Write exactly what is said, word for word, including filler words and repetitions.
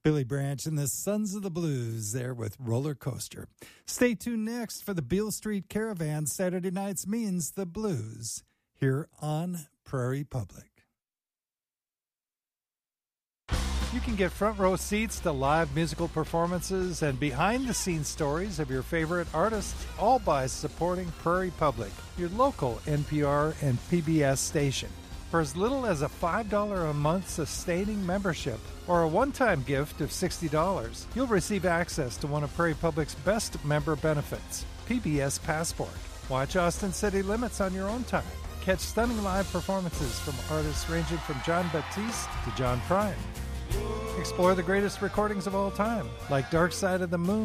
Billy Branch and the Sons of the Blues there with Roller Coaster. Stay tuned next for the Beale Street Caravan. Saturday nights means the blues here on Prairie Public. You can get front row seats to live musical performances and behind-the-scenes stories of your favorite artists, all by supporting Prairie Public, your local N P R and P B S station. For as little as a five dollars a month sustaining membership or a one-time gift of sixty dollars, you'll receive access to one of Prairie Public's best member benefits, P B S Passport. Watch Austin City Limits on your own time. Catch stunning live performances from artists ranging from John Baptiste to John Prine. Explore the greatest recordings of all time, like Dark Side of the Moon,